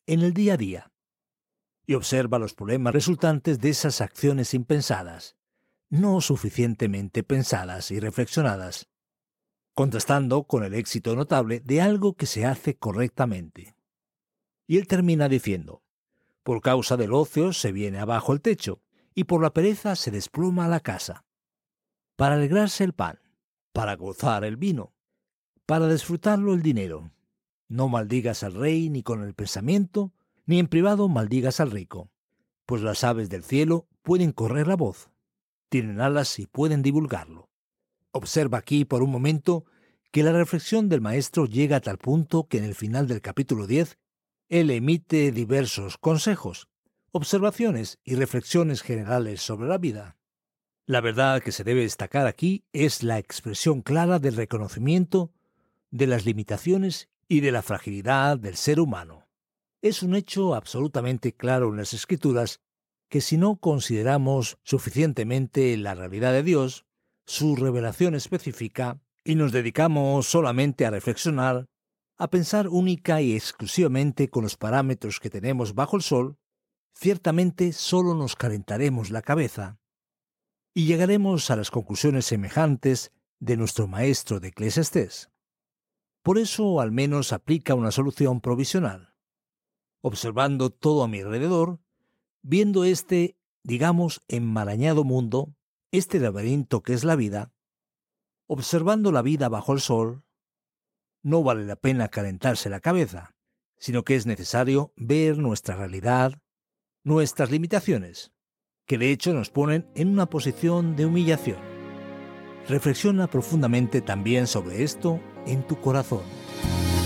en el día a día y observa los problemas resultantes de esas acciones impensadas, no suficientemente pensadas y reflexionadas, contrastando con el éxito notable de algo que se hace correctamente. Y él termina diciendo: por causa del ocio se viene abajo el techo, y por la pereza se desploma la casa. Para alegrarse el pan, para gozar el vino, para disfrutarlo el dinero. No maldigas al rey ni con el pensamiento, ni en privado maldigas al rico, pues las aves del cielo pueden correr la voz, tienen alas y pueden divulgarlo. Observa aquí por un momento que la reflexión del maestro llega a tal punto que en el final del capítulo 10, él emite diversos consejos, observaciones y reflexiones generales sobre la vida. La verdad que se debe destacar aquí es la expresión clara del reconocimiento de las limitaciones y de la fragilidad del ser humano. Es un hecho absolutamente claro en las Escrituras que si no consideramos suficientemente la realidad de Dios, su revelación específica, y nos dedicamos solamente a reflexionar, a pensar única y exclusivamente con los parámetros que tenemos bajo el sol, ciertamente solo nos calentaremos la cabeza y llegaremos a las conclusiones semejantes de nuestro maestro de Eclesiastés. Por eso al menos aplica una solución provisional. Observando todo a mi alrededor, viendo este, digamos, enmarañado mundo, este laberinto que es la vida, observando la vida bajo el sol, no vale la pena calentarse la cabeza, sino que es necesario ver nuestra realidad, nuestras limitaciones, que de hecho nos ponen en una posición de humillación. Reflexiona profundamente también sobre esto en tu corazón.